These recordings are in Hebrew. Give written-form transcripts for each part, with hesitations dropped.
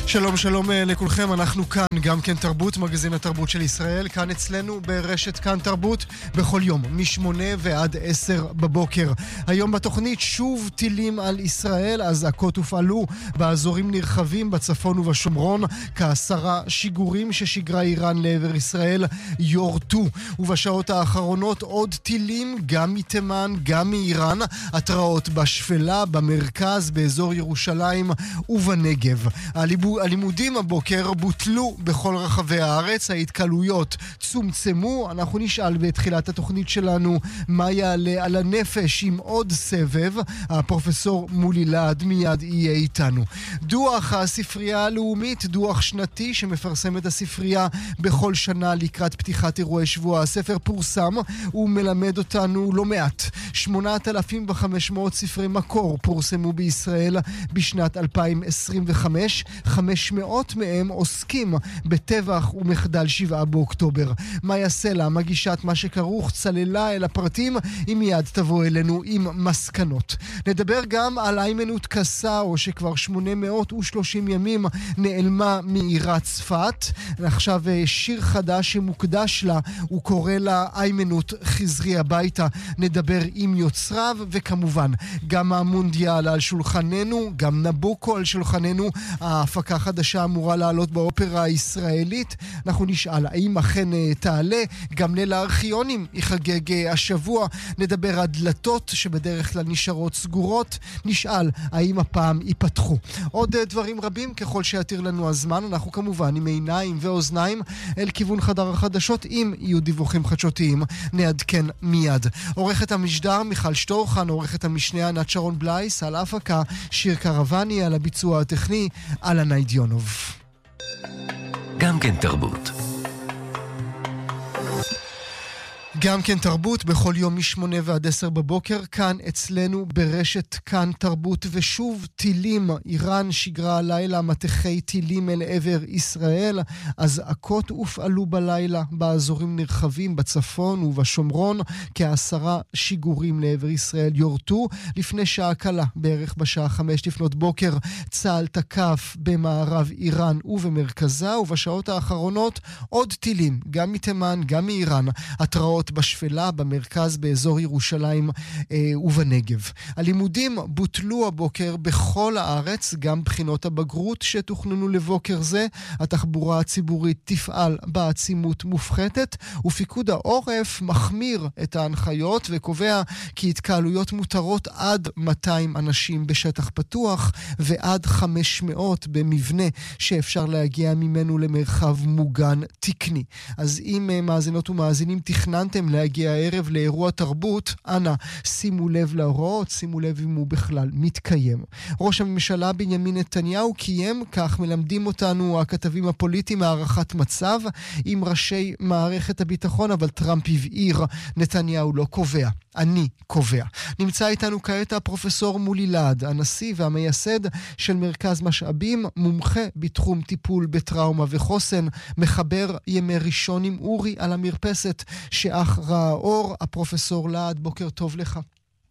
שלום שלום לכולכם, אנחנו כאן גם כן תרבות, מגזין התרבות של ישראל, כאן אצלנו ברשת כאן תרבות בכל יום, מ8 ועד 10 בבוקר. היום בתוכנית שוב טילים על ישראל, אזעקות הופעלו באזורים נרחבים בצפון ובשומרון, כ10 שיגורים ששיגרה איראן לעבר ישראל יורטו, ובשעות האחרונות עוד טילים גם מתימן, גם מאיראן, התראות בשפלה, במרכז, באזור ירושלים ובנגב. הלימודים הבוקר בוטלו בכל רחבי הארץ, ההתקהלויות צומצמו. אנחנו נשאל בתחילת התוכנית שלנו מה יעלה על הנפש עם עוד סבב. הפרופסור מולי להד מיד יהיה איתנו. דוח הספרייה הלאומית, דוח שנתי שמפרסמת הספרייה בכל שנה לקראת פתיחת אירועי שבוע הספר, פורסם ומלמד אותנו לא מעט. 8,500 ספרי מקור פורסמו בישראל בשנת 2025, 500 מהם עוסקים בטבח ומחדל 7 באוקטובר. מאיה סלע, מגישת מה שכרוך, צללה אל הפרטים, היא מיד תבוא אלינו עם מסקנות. נדבר גם על איימנות קסאו, שכבר 830 ימים נעלמה מעירת צפת. עכשיו שיר חדש שמוקדש לה, הוא קורא לה איימנות חזרי הביתה. נדבר עם יוצריו, וכמובן גם המונדיאל על שולחננו, גם נבוקו על שולחננו. ההפקה חדשה אמורה לעלות באופרה הישראלית. אנחנו נשאל האם אכן תעלה. גם ליל הארכיונים יחגג השבוע. נדבר על דלתות שבדרך כלל נשארות סגורות. נשאל האם הפעם ייפתחו. עוד דברים רבים ככל שיתיר לנו הזמן. אנחנו כמובן עם עיניים ואוזניים אל כיוון חדר החדשות. אם יהיו דיווחים חדשותיים נעדכן מיד. עורכת המשדר מיכל שטורחן, עורכת המשנה ענת שרון בלייס, על ההפקה שיר קרבני, על הביצוע הטכני על הניידיונוב. גם כן תרבות. גם כן תרבות בכל יום מ8 ועד 10 בבוקר, כאן אצלנו ברשת כאן תרבות. ושוב טילים, איראן שיגרה הלילה מטחי טילים אל עבר ישראל. אזעקות הופעלו בלילה באזורים נרחבים בצפון ובשומרון, כ10 שיגורים לעבר ישראל יורטו. לפני שעה קלה, בערך בשעה 5 לפנות בוקר, צה"ל תקף במערב איראן ובמרכזה, ובשעות האחרונות עוד טילים, גם מתימן, גם מאיראן. התראות בשפלה, במרכז, באזור ירושלים ובנגב. הלימודים בוטלו הבוקר בכל הארץ, גם בחינות הבגרות שתוכננו לבוקר זה. התחבורה הציבורית תפעל בעצימות מופחתת, ופיקוד העורף מחמיר את ההנחיות וקובע כי התקהלויות מותרות עד 200 אנשים בשטח פתוח ועד 500 במבנה שאפשר להגיע ממנו למרחב מוגן תקני. אז אם מאזינות ומאזינים תכננתם להגיע הערב לאירוע תרבות, אנא שימו לב להוראות, שימו לב אם הוא בכלל מתקיים. ראש הממשלה בנימין נתניהו קיים, כך מלמדים אותנו הכתבים הפוליטיים, הערכת מצב עם ראשי מערכת הביטחון, אבל טראמפ הבהיר, נתניהו לא קובע, אני קובע. נמצא איתנו כעת הפרופסור מולי להד, הנשיא והמייסד של מרכז משאבים, מומחה בתחום טיפול בטראומה וחוסן, מחבר ימי ראשון עם אורי על המרפסת שאח ראה אור. הפרופסור להד, בוקר טוב לך.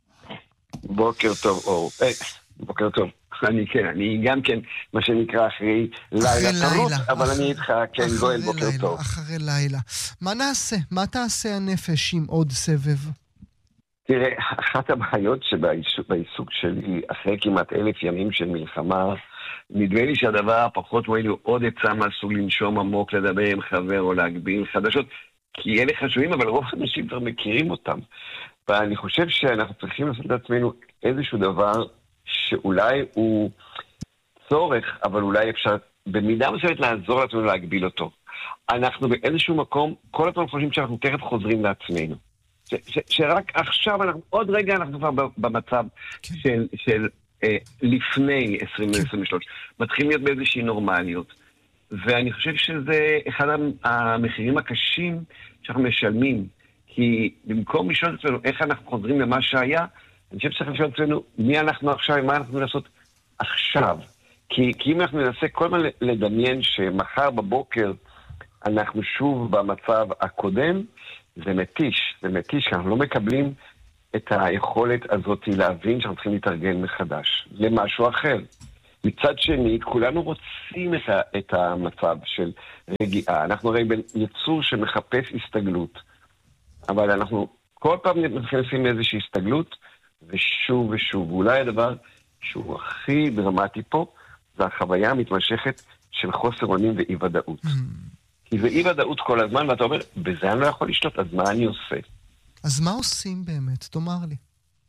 בוקר טוב אור. בוקר טוב. אני גם כן, מה שנקרא אחרי לילה טרוף, אבל אני איתך, כן, גואל, בוקר טוב. אחרי לילה. מה נעשה? מה תעשה הנפש עם עוד סבב? תראה, אחת הבעיות שבעיסוק שלי, אחרי כמעט 1,000 ימים של מלחמה, נדמה לי שהדבר הפחות מועיל הוא עוד עצה מסוג לנשום עמוק, לדבר עם חבר או להגביל חדשות, כי אלה חשובים, אבל רוב האנשים כבר מכירים אותם. ואני חושב שאנחנו צריכים לעשות לעצמנו איזשהו דבר שאולי הוא צורך, אבל אולי אפשר במידה מסוימת לעזור לעצמנו להגביל אותו. אנחנו באיזשהו מקום, כל הזמן חושבים שאנחנו תכף חוזרים לעצמנו. שרק עכשיו, עוד רגע אנחנו כבר במצב של לפני 2023. מתחילים להיות באיזושהי נורמליות. ואני חושב שזה אחד המחירים הקשים שאנחנו משלמים. כי במקום לשאול את עצמנו איך אנחנו חוזרים למה שהיה, אני חושב שצריך לשאול את עצמנו מי אנחנו עכשיו ומה אנחנו לעשות עכשיו. כי אם אנחנו ננסה כל הזמן לדמיין שמחר בבוקר אנחנו שוב במצב הקודם, זה מתיש, כי אנחנו לא מקבלים את היכולת הזאת להבין שאנחנו צריכים להתארגן מחדש למשהו אחר. מצד שני, כולנו רוצים את המצב של רגיעה. אנחנו הרי יצור שמחפש הסתגלות, אבל אנחנו כל פעם נכנסים לאיזושהי הסתגלות, ושוב ושוב. ואולי הדבר שהוא הכי דרמטי פה, זה החוויה המתמשכת של חוסר אונים ואי-ודאות. כי זה אי-ודאות כל הזמן, ואתה אומר, בזה אני לא יכול לשלוט, אז מה אני עושה? אז מה עושים באמת? תאמר לי.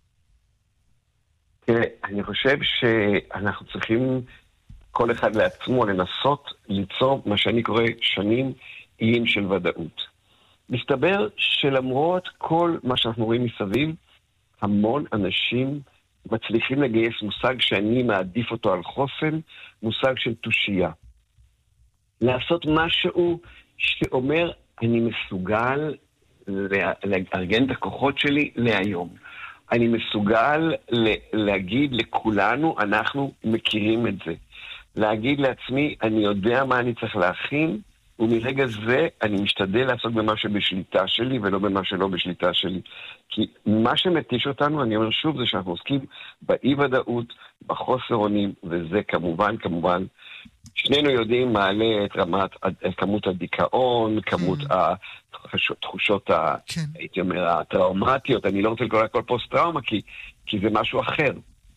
תראה, אני חושב שאנחנו צריכים כל אחד לעצמו לנסות ליצור מה שאני קורא שנים איים של ודאות. מסתבר שלמרות כל מה שאנחנו רואים מסביב, המון אנשים מצליחים לגייס מושג שאני מעדיף אותו על חוסן, מושג של תושייה. לעשות משהו שאומר, אני מסוגל לארגן את הכוחות שלי להיום. אני מסוגל להגיד לכולנו, אנחנו מכירים את זה. להגיד לעצמי, אני יודע מה אני צריך להכין, ומרגע זה אני משתדל לעסוק במה שבשליטה שלי, ולא במה שלא בשליטה שלי. כי מה שמתיש אותנו, אני אומר שוב, זה שאנחנו עוסקים באי-ודאות, בחוסר אונים, וזה כמובן, שנינו יודעים מעלה את כמות הדיכאון, כמות התחושות, הייתי אומר, הטראומטיות. אני לא רוצה לקרוא הכל פוסט-טראומה, כי זה משהו אחר.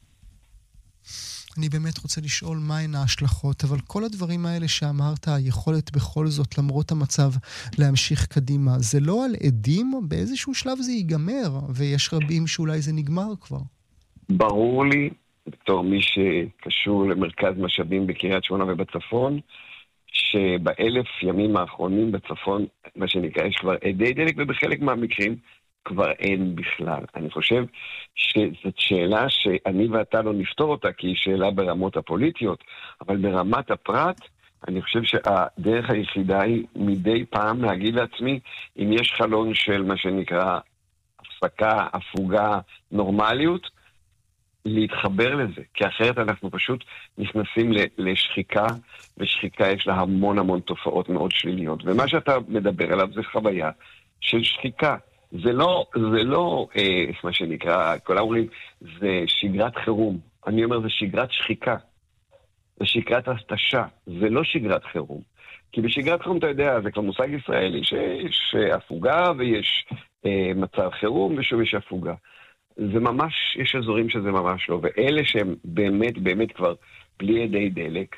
אני באמת רוצה לשאול מהן ההשלכות, אבל כל הדברים האלה שאמרת, היכולת בכל זאת, למרות המצב, להמשיך קדימה, זה לא על עדים? באיזשהו שלב זה ייגמר, ויש רבים שאולי זה נגמר כבר. ברור לי, בתור מי שקשור למרכז משאבים בקריית שמונה ובצפון, שבאלף ימים האחרונים בצפון, מה שנקרא, יש כבר עדי דלק, ובחלק מהמקרים כבר אין בכלל. אני חושב שזאת שאלה שאני ואתה לא נפתור אותה, כי היא שאלה ברמות הפוליטיות, אבל ברמת הפרט, אני חושב שהדרך היחידה היא מדי פעם להגיד לעצמי, אם יש חלון של מה שנקרא הפסקה, הפוגה, נורמליות, להתחבר לזה, כי אחרת אנחנו פשוט נכנסים לשחיקה, ושחיקה יש לה המון תופעות מאוד שליליות. ומה שאתה מדבר עליו זה חוויה של שחיקה. זה לא מה שנקרא, כולם אומרים, זה שגרת חירום. אני אומר, זה שגרת שחיקה. זה שגרת הסתשה. זה לא שגרת חירום. כי בשגרת חירום, אתה יודע, זה כבר מושג ישראלי, שיש הפוגה ויש מצב חירום ושוב יש הפוגה. זה ממש, יש אזורים שזה ממש לא. ואלה שהם באמת כבר בלי ידי דלק,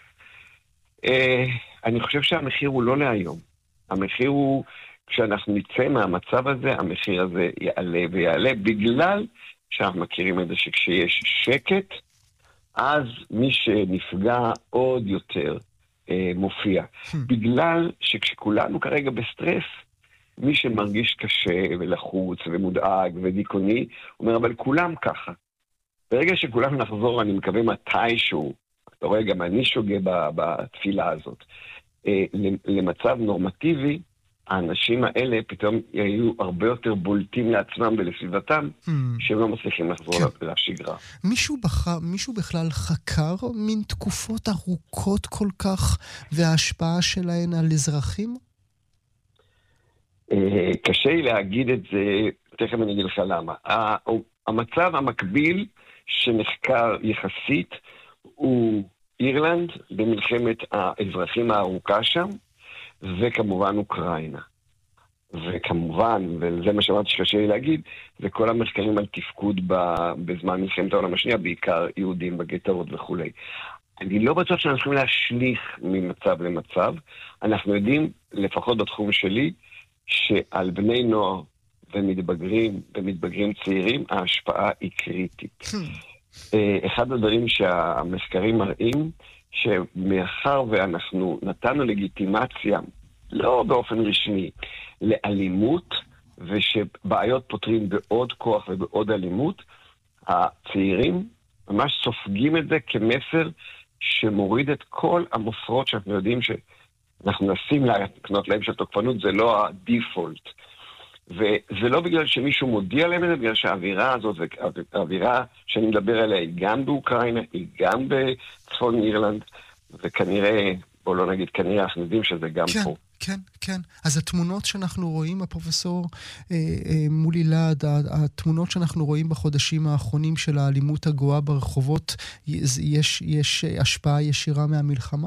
אני חושב שהמחיר הוא לא להיום. המחיר הוא, כשאנחנו נצא מהמצב הזה, המחיר הזה יעלה ויעלה, בגלל שאנחנו מכירים את זה שכשיש שקט, אז מי שנפגע עוד יותר מופיע. בגלל שכשכולנו כרגע בסטרס, מי שמרגיש קשה ולחוץ ומודאג ודיכאוני, אומר, אבל כולם ככה. ברגע שכולם נחזור, אני מקווה מתישהו, אתה רואה, גם אני שוגה בתפילה הזאת, למצב נורמטיבי, האנשים האלה פתאום יהיו הרבה יותר בולטים לעצמם ולסביבתם, שהם לא מצליחים לחזור לשגרה. מישהו בכלל חקר מין תקופות ארוכות כל כך, וההשפעה שלהן על אזרחים? קשה לי להגיד את זה, תכף אני אגיד לך למה. המצב המקביל שנחקר יחסית הוא אירלנד במלחמת האזרחים הארוכה שם, וכמובן אוקראינה. וכמובן, וזה מה שאמרתי שקשה לי להגיד, זה כל המחקרים על תפקוד בזמן מלחמת העולם השנייה, בעיקר יהודים בגטאות וכו'. אני לא בטוח שאנחנו צריכים להשליך ממצב למצב. אנחנו יודעים, לפחות בתחום שלי, שעל בני נוער ומתבגרים צעירים, ההשפעה היא קריטית. אחד הדברים שהמחקרים מראים, שמאחר ואנחנו נתנו לגיטימציה, לא באופן רשמי, לאלימות, ושבעיות פותרים בעוד כוח ובעוד אלימות, הצעירים ממש סופגים את זה כמסר שמוריד את כל המופרות שאנחנו יודעים שאנחנו נסים לקנות להם של תוקפנות, זה לא הדיפולט. וזה לא בגלל שמישהו מודיע להם את זה, בגלל שהאווירה הזאת, האווירה שאני מדבר עליה, היא גם באוקראינה, היא גם בצפון אירלנד, וכנראה, בוא לא נגיד כנראה, אנחנו יודעים שזה גם פה. כן, כן. אז התמונות שאנחנו רואים, הפרופסור מולי להד, התמונות שאנחנו רואים בחודשים האחרונים של האלימות הגואה ברחובות, יש השפעה ישירה מהמלחמה?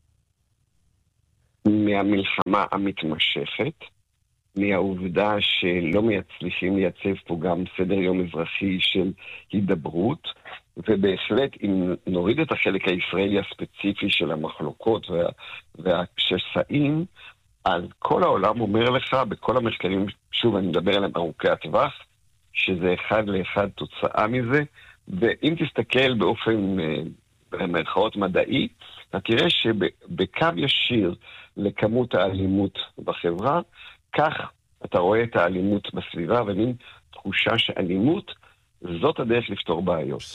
מהמלחמה המתמשכת, מהעובדה שלא מצליחים לייצב פה גם סדר יום אזרחי של הידברות, ובהחלט אם נוריד את החלק הישראלי הספציפי של המחלוקות והשסעים, אז כל העולם אומר לך, בכל המחקרים, שוב אני מדבר עליהם ארוכי הטווח, שזה אחד לאחד תוצאה מזה, ואם תסתכל באופן במרכאות מדעי, אתה תראה שבקו ישיר לכמות האלימות בחברה, כך אתה רואה את האלימות בסביבה, ומין תחושה שאלימות זאת הדרך לפתור בעיות.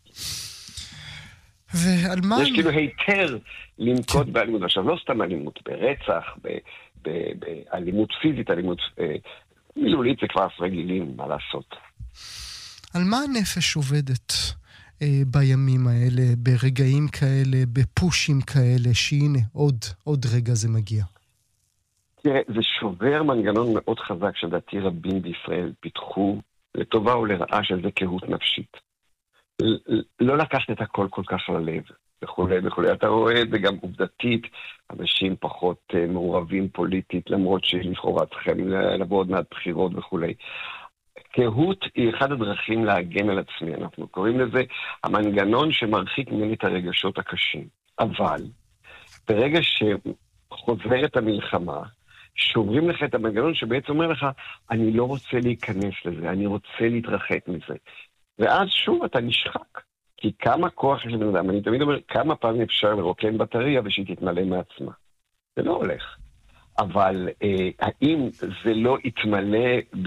ועל מה... יש כאילו היתר לנקוט באלימות. עכשיו, לא סתם אלימות, ברצח, באלימות פיזית, אלימות מילולית, זה כבר רגילים, מה לעשות. על מה הנפש עובדת בימים האלה, ברגעים כאלה, בפושים כאלה, שהנה, עוד רגע זה מגיע? תראה, זה שובר מנגנון מאוד חזק שלדעתי רבים בישראל פיתחו לטובה או לרעה של זה קהות נפשית. לא לקחת את הכל כל כך ללב, וכולי וכולי. אתה רואה את זה גם עובדתית, אנשים פחות מעורבים פוליטית, למרות שלכאורה צריכים לבוא עוד מעט בחירות וכולי. קהות היא אחד הדרכים להגן על עצמי, אנחנו קוראים לזה המנגנון שמרחיק ממני את הרגשות הקשים. אבל ברגע שחוזרת המלחמה, שוברים לך את המנגנון שבעצם אומר לך, אני לא רוצה להיכנס לזה, אני רוצה להתרחק מזה. ואז שוב אתה נשחק. כי כמה כוח יש לבן אדם, אני תמיד אומר, כמה פעמים אפשר לרוקן בטריה ושהיא תתמלא מעצמה. זה לא הולך. אבל האם זה לא יתמלא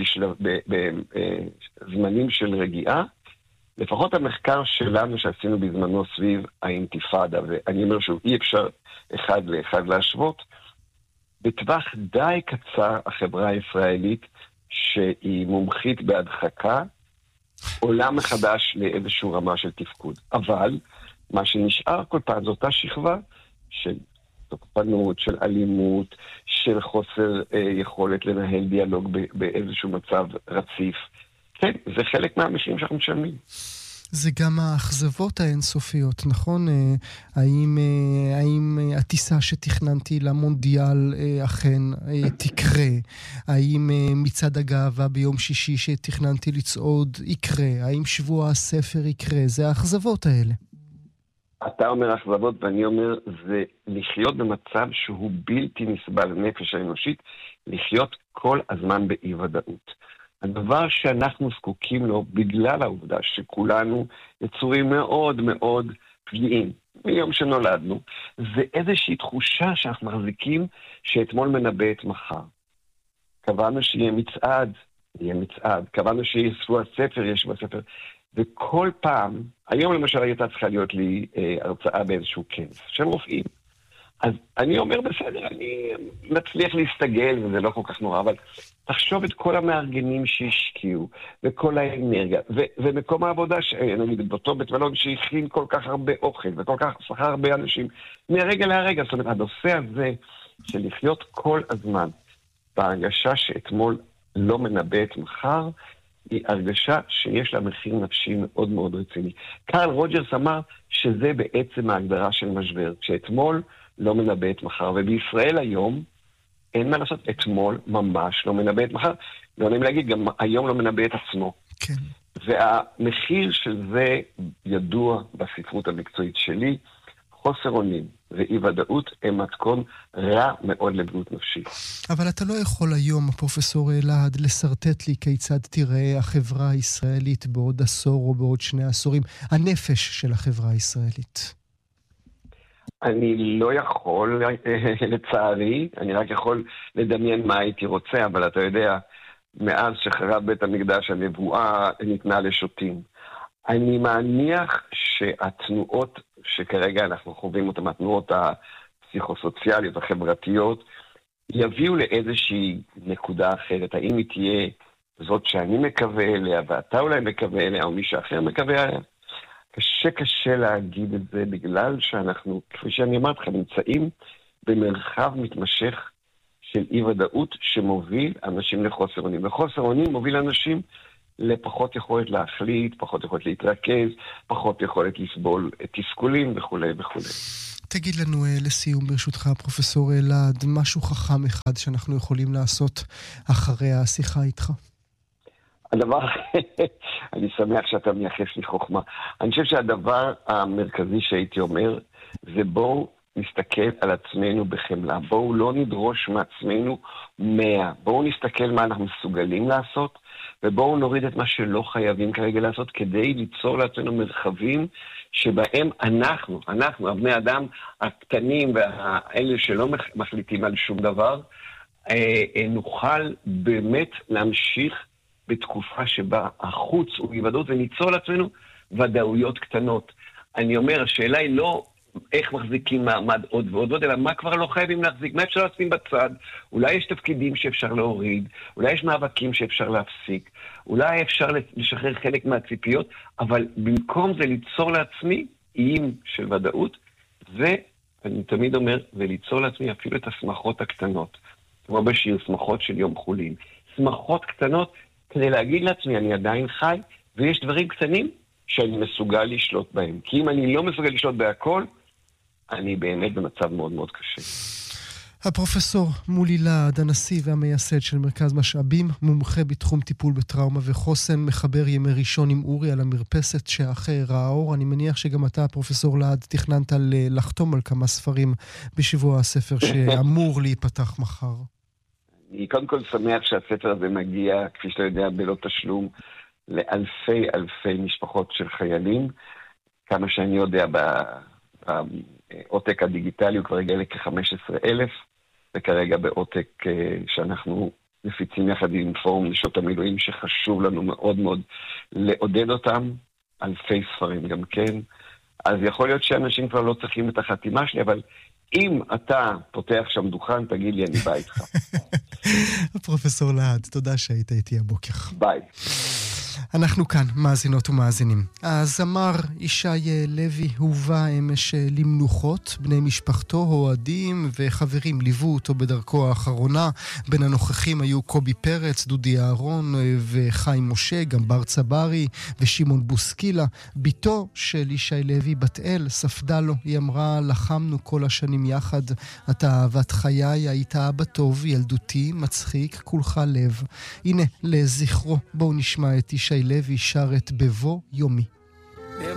בזמנים של רגיעה? לפחות המחקר שלנו שעשינו בזמנו סביב האינתיפאדה, ואני אומר שהוא אי אפשר אחד לאחד להשוות, בטווח די קצר החברה הישראלית שהיא מומחית בהדחקה, עולה מחדש לאיזשהו רמה של תפקוד. אבל מה שנשאר כל פעם זו אותה שכבה של תוקפנות, של אלימות, של חוסר יכולת לנהל דיאלוג באיזשהו מצב רציף. כן, זה חלק מהמחירים שאנחנו משלמים. זה גם האכזבות האינסופיות, נכון? האם הטיסה שתכננתי למונדיאל אכן תקרה? האם מצעד הגאווה ביום שישי שתכננתי לצעוד יקרה? האם שבוע הספר יקרה? זה האכזבות האלה. אתה אומר אכזבות ואני אומר זה לחיות במצב שהוא בלתי נסבל לנפש האנושית, לחיות כל הזמן באי ודאות. הדבר שאנחנו זקוקים לו בגלל העובדה שכולנו יצורים מאוד מאוד פגיעים מיום שנולדנו, זה איזושהי תחושה שאנחנו מחזיקים שאתמול מנבא את מחר. קבענו שיהיה מצעד, יהיה מצעד. קבענו שיהיה שבוע הספר, יש שבוע הספר. וכל פעם, היום למשל הייתה צריכה להיות לי הרצאה באיזשהו כנס של רופאים. אז אני אומר בסדר, אני מצליח להסתגל וזה לא כל כך נורא, אבל תחשוב את כל המארגנים שהשקיעו, וכל האנרגיה, ומקום העבודה, נגיד באותו בית מלון שהכין כל כך הרבה אוכל, וכל כך שכר הרבה אנשים, מהרגע להרגע, זאת אומרת, הנושא הזה של לחיות כל הזמן, בהרגשה שאתמול לא מנבא את מחר, היא הרגשה שיש לה מחיר נפשי מאוד מאוד רציני. קרל רוג'רס אמר שזה בעצם ההגדרה של משבר, שאתמול לא מנבא את מחר, ובישראל היום אין מה לעשות, אתמול ממש לא מנבא את מחר, לא נעים להגיד, גם היום לא מנבא את עצמו. כן. והמחיר של זה ידוע בספרות המקצועית שלי, חוסר אונים ואי ודאות הם מתכון רע מאוד לבריאות נפשית. אבל אתה לא יכול היום, הפרופסור להד, לסרטט לי כיצד תראה החברה הישראלית בעוד עשור או בעוד 2 עשורים, הנפש של החברה הישראלית. אני לא יכול, לצערי, אני רק יכול לדמיין מה הייתי רוצה, אבל אתה יודע, מאז שחרב בית המקדש הנבואה ניתנה לשוטים. אני מניח שהתנועות שכרגע אנחנו חווים אותן, התנועות הפסיכוסוציאליות, החברתיות, יביאו לאיזושהי נקודה אחרת. האם היא תהיה זאת שאני מקווה אליה, ואתה אולי מקווה אליה, או מישהו אחר מקווה אליה? קשה להגיד את זה, בגלל שאנחנו, כפי שאני אמרתי לך, נמצאים במרחב מתמשך של אי-ודאות שמוביל אנשים לחוסר אונים. וחוסר אונים מוביל אנשים לפחות יכולת להחליט, פחות יכולת להתרכז, פחות יכולת לסבול תסכולים וכו' וכו'. תגיד לנו לסיום ברשותך, פרופסור אלעד, משהו חכם אחד שאנחנו יכולים לעשות אחרי השיחה איתך. הדבר, אני שמח שאתה מייחס לי חוכמה. אני חושב שהדבר המרכזי שהייתי אומר, זה בואו נסתכל על עצמנו בחמלה. בואו לא נדרוש מעצמנו 100. בואו נסתכל מה אנחנו מסוגלים לעשות, ובואו נוריד את מה שלא חייבים כרגע לעשות, כדי ליצור לעצמנו מרחבים שבהם אנחנו, הבני אדם הקטנים והאלה שלא מחליטים על שום דבר, נוכל באמת להמשיך בתקופה שבה החוץ הוא אי-ודאות, וניצור לעצמנו ודאויות קטנות. אני אומר, השאלה היא לא איך מחזיקים מעמד עוד ועוד, אלא מה כבר לא חייבים להחזיק, מה אפשר לשים בצד. אולי יש תפקידים שאפשר להוריד, אולי יש מאבקים שאפשר להפסיק, אולי אפשר לשחרר חלק מהציפיות, אבל במקום זה ליצור לעצמי איים של ודאות, ואני תמיד אומר, וליצור לעצמי אפילו את השמחות הקטנות. כמו בשיר, שמחות של יום חולין. שמחות קטנות כדי להגיד לעצמי, אני עדיין חי, ויש דברים קטנים שאני מסוגל לשלוט בהם. כי אם אני לא מסוגל לשלוט בהכל, אני באמת במצב מאוד מאוד קשה. הפרופסור מולי להד, הנשיא והמייסד של מרכז משאבים, מומחה בתחום טיפול בטראומה וחוסן, מחבר ימי ראשון עם אורי על המרפסת שאחרי ראה אור. אני מניח שגם אתה, פרופסור להד, תכננת לחתום על כמה ספרים בשבוע הספר שאמור להיפתח מחר. אני קודם כל שמח שהספר הזה מגיע, כפי שאתה יודע, בלא תשלום, לאלפי אלפי משפחות של חיילים. כמה שאני יודע, בעותק הדיגיטלי הוא כבר הגיע לכ-15,000, וכרגע בעותק שאנחנו מפיצים יחד עם פורום נשות המילואים, שחשוב לנו מאוד מאוד לעודד אותם, אלפי ספרים גם כן. אז יכול להיות שאנשים כבר לא צריכים את החתימה שלי, אבל אם אתה פותח שם דוכן, תגיד לי, אני בא איתך. פרופסור להד, תודה שהיית איתי הבוקר. ביי. אנחנו כאן, מאזינות ומאזינים. הזמר ישי לוי הובא אמש למנוחות. בני משפחתו, אוהדים וחברים ליוו אותו בדרכו האחרונה. בין הנוכחים היו קובי פרץ, דודי אהרון וחיים משה, גם בר צברי ושמעון בוסקילה. ביתו של ישי לוי, בת אל, ספדה לו. היא אמרה, לחמנו כל השנים יחד. אתה אהבת חיי, היית אבא טוב, ילדותי, מצחיק, כולך לב. הנה, לזכרו, בואו נשמע את ישי לוי שר את בבוא יומי.